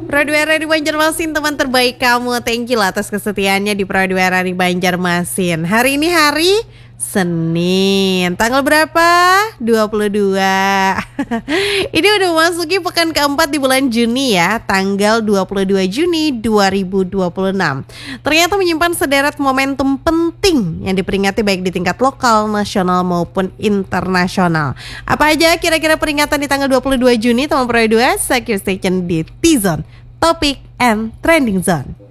Pradwara di Banjarmasin, teman terbaik kamu. Thank you lah atas kesetiaannya di Pradwara di Banjarmasin. Hari ini hari Senin, tanggal berapa? 22. Ini udah masuki pekan keempat di bulan Juni ya, tanggal 22 Juni 2026. Ternyata menyimpan sederet momentum penting yang diperingati baik di tingkat lokal, nasional maupun internasional. Apa aja kira-kira peringatan di tanggal 22 Juni teman Pro 2? Secure Station di T-Zone, Topik and Trending Zone.